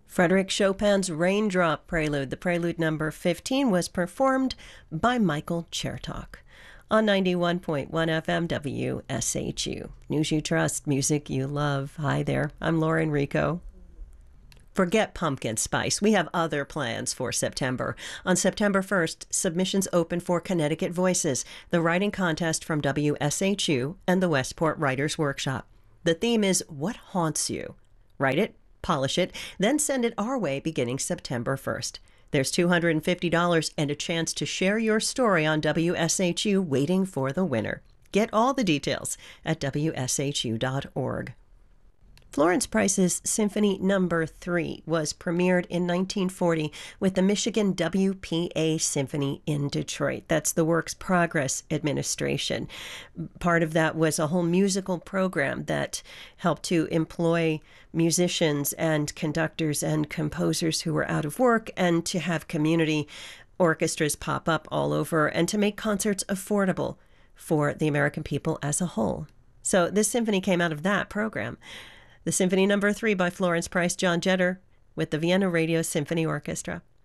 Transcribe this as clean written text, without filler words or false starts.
Frédéric Chopin's Raindrop Prelude, the prelude number 15, was performed by Michael Chertok on 91.1 FM WSHU. News you trust, music you love. Hi there, I'm Lauren Rico. Forget pumpkin spice. We have other plans for September. On September 1st, submissions open for Connecticut Voices, the writing contest from WSHU and the Westport Writers Workshop. The theme is What Haunts You? Write it, polish it, then send it our way beginning September 1st. There's $250 and a chance to share your story on WSHU waiting for the winner. Get all the details at WSHU.org. Florence Price's Symphony No. 3 was premiered in 1940 with the Michigan WPA Symphony in Detroit. That's the Works Progress Administration. Part of that was a whole musical program that helped to employ musicians and conductors and composers who were out of work, and to have community orchestras pop up all over, and to make concerts affordable for the American people as a whole. So this symphony came out of that program. The Symphony No. 3 by Florence Price, John Jetter with the Vienna Radio Symphony Orchestra.